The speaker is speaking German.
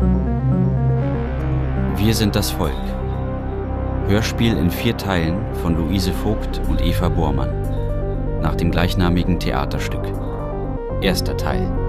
Wir sind das Volk. Hörspiel in 4 Teilen von Luise Vogt und Eva Bormann. Nach dem gleichnamigen Theaterstück. 1. Teil.